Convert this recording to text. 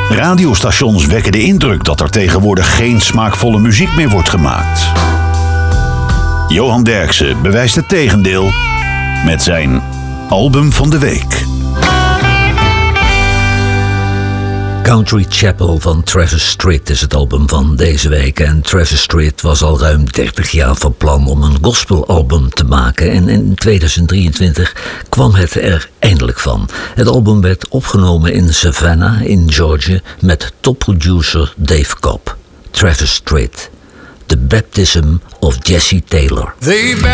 Radiostations wekken de indruk dat er tegenwoordig geen smaakvolle muziek meer wordt gemaakt. Johan Derksen bewijst het tegendeel met zijn album van de week. Country Chapel van Travis Tritt is het album van deze week. En Travis Tritt was al ruim 30 jaar van plan om een gospelalbum te maken. En in 2023 kwam het er eindelijk van. Het album werd opgenomen in Savannah in Georgia met topproducer Dave Cobb. Travis Tritt, The Baptism of Jesse Taylor. They